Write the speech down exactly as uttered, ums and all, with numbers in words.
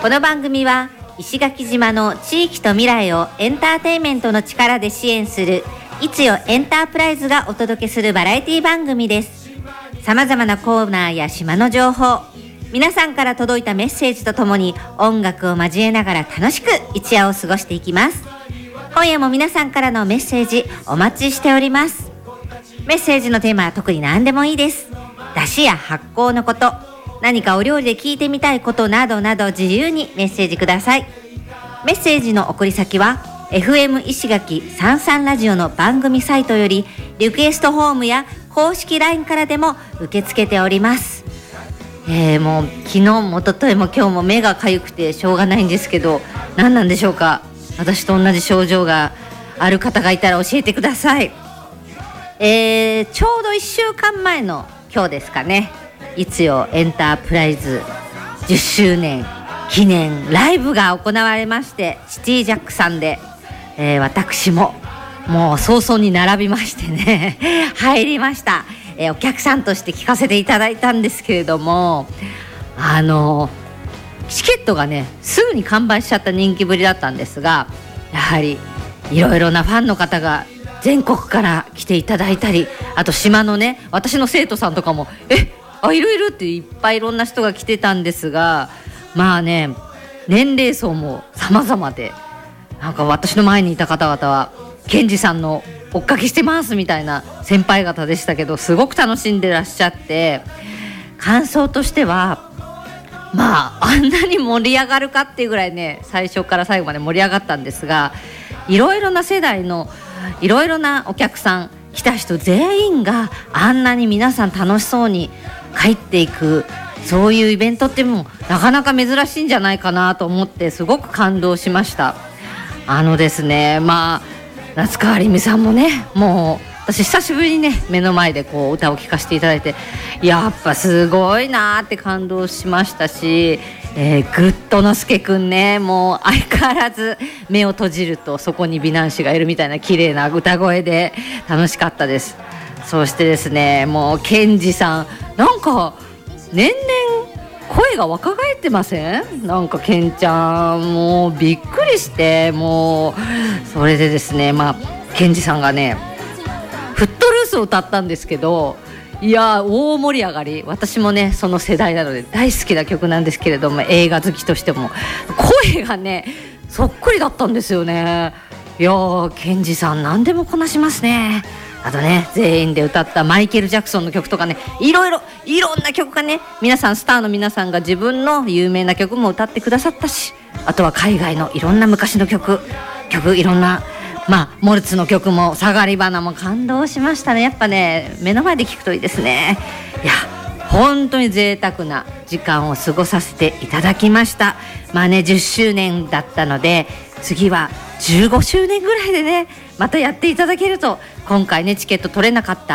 この番組は石垣島の地域と未来をエンターテインメントの力で支援するいつよエンタープライズがお届けするバラエティ番組です。さまざまなコーナーや島の情報、皆さんから届いたメッセージとともに音楽を交えながら楽しく一夜を過ごしていきます。今夜も皆さんからのメッセージお待ちしております。メッセージのテーマは特に何でもいいです。出汁や発酵のこと、何かお料理で聞いてみたいことなどなど自由にメッセージください。メッセージの送り先は エフエム 石垣さんじゅうさんラジオの番組サイトよりリクエストフォームや公式 ライン からでも受け付けております。えー、もう昨日も一昨日も今日も目がかゆくてしょうがないんですけど、何なんでしょうか。私と同じ症状がある方がいたら教えてください。えー、ちょうどいっしゅうかんまえの今日ですかね、いつよエンタープライズじゅっしゅうねん記念ライブが行われまして、シティジャックさんで、えー、私ももう早々に並びましてね入りました。えー、お客さんとして聞かせていただいたんですけれども、あのチケットがねすぐに完売しちゃった人気ぶりだったんですが、やはりいろいろなファンの方が全国から来ていただいたり、あと島のね私の生徒さんとかもえあいるいるっていっぱいいろんな人が来てたんですが、まあね年齢層も様々で、なんか私の前にいた方々はケンジさんの追っかけしてますみたいな先輩方でしたけど、すごく楽しんでらっしゃって、感想としてはまああんなに盛り上がるかっていうぐらいね最初から最後まで盛り上がったんですが、いろいろな世代のいろいろなお客さん来た人全員があんなに皆さん楽しそうに帰っていく、そういうイベントってもうなかなか珍しいんじゃないかなと思って、すごく感動しました。あのですね、まあ夏川りみさんもね、もう私久しぶりにね目の前でこう歌を聴かせていただいて、やっぱすごいなって感動しましたし、えー、グッドのすけくんね、もう相変わらず目を閉じるとそこに美男子がいるみたいな綺麗な歌声で楽しかったです。そしてですね、もうケンジさんなんか年々声が若返ってません？なんかケンちゃんもうびっくりして、もうそれでですね、まあケンジさんがねフットルースを歌ったんですけど、いや大盛り上がり。私もねその世代なので大好きな曲なんですけれども、映画好きとしても声がねそっくりだったんですよね。いやケンジさん何でもこなしますね。あとね全員で歌ったマイケル・ジャクソンの曲とかね、いろいろいろんな曲がね、皆さんスターの皆さんが自分の有名な曲も歌ってくださったし、あとは海外のいろんな昔の曲曲いろんな、まあモルツの曲もサガリバナも感動しましたね。やっぱね目の前で聴くといいですね。いや本当に贅沢な時間を過ごさせていただきました。まあねじゅっしゅうねんだったので、次はじゅうごしゅうねんぐらいでねまたやっていただけると。今回ねチケット取れなかった